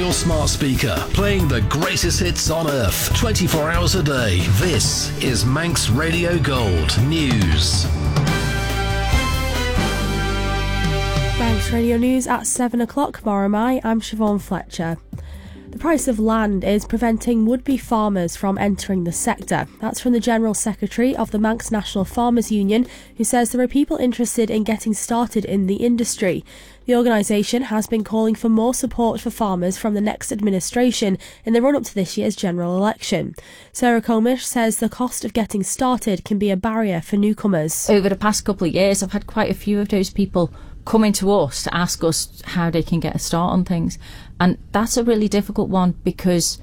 your smart speaker, playing the greatest hits on earth, 24 hours a day. This is Manx Radio Gold News. Manx Radio News at 7 o'clock. Moromai, I'm Siobhan Fletcher. The price of land is preventing would-be farmers from entering the sector. That's from the General Secretary of the Manx National Farmers Union, who says there are people interested in getting started in the industry. The organisation has been calling for more support for farmers from the next administration in the run-up to this year's general election. Sarah Comish says the cost of getting started can be a barrier for newcomers. Over the past couple of years, I've had quite a few of those people coming to us to ask us how they can get a start on things. And that's a really difficult one because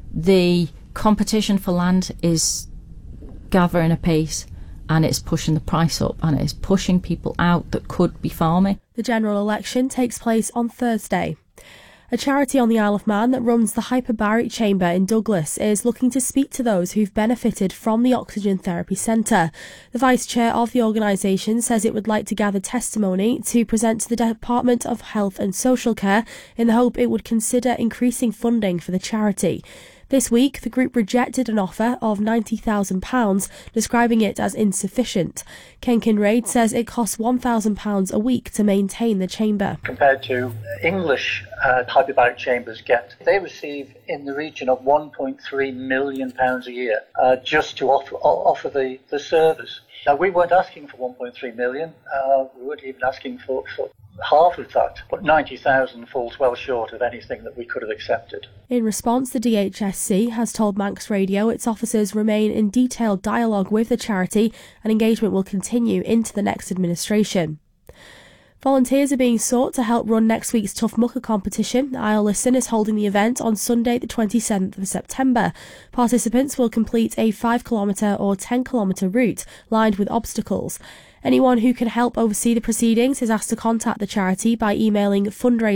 the competition for land is gathering apace and it's pushing the price up and it's pushing people out that could be farming. The general election takes place on Thursday. A charity on the Isle of Man that runs the Hyperbaric Chamber in Douglas is looking to speak to those who've benefited from the Oxygen Therapy Centre. The Vice Chair of the organisation says it would like to gather testimony to present to the Department of Health and Social Care in the hope it would consider increasing funding for the charity. This week, the group rejected an offer of £90,000, describing it as insufficient. Ken Kinraid says it costs £1,000 a week to maintain the chamber. Compared to English hyperbaric chambers they receive in the region of £1.3 million a year just to offer the service. Now, we weren't asking for 1.3 million. We weren't even asking for half of that, but 90,000 falls well short of anything that we could have accepted. In response, the DHSC has told Manx Radio its officers remain in detailed dialogue with the charity and engagement will continue into the next administration. Volunteers are being sought to help run next week's Tough Mucker competition. I'll Listen is holding the event on Sunday the 27th of September. Participants will complete a 5km or 10km route lined with obstacles. Anyone who can help oversee the proceedings is asked to contact the charity by emailing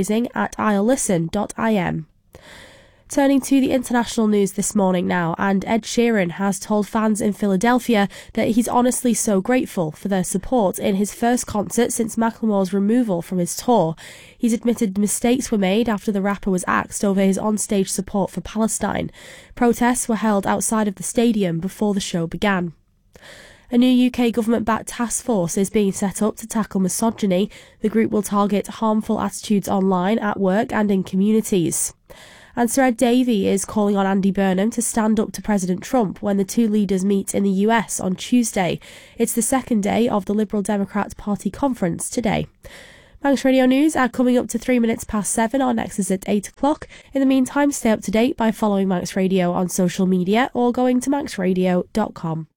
fundraising@ilelisten.im. Turning to the international news this morning now, and Ed Sheeran has told fans in Philadelphia that he's honestly so grateful for their support in his first concert since Macklemore's removal from his tour. He's admitted mistakes were made after the rapper was axed over his onstage support for Palestine. Protests were held outside of the stadium before the show began. A new UK government-backed task force is being set up to tackle misogyny. The group will target harmful attitudes online, at work and in communities. And Sir Ed Davey is calling on Andy Burnham to stand up to President Trump when the two leaders meet in the US on Tuesday. It's the second day of the Liberal Democrat Party conference today. Manx Radio News are coming up to 3 minutes past 7. Our next is at 8 o'clock. In the meantime, stay up to date by following Manx Radio on social media or going to manxradio.com.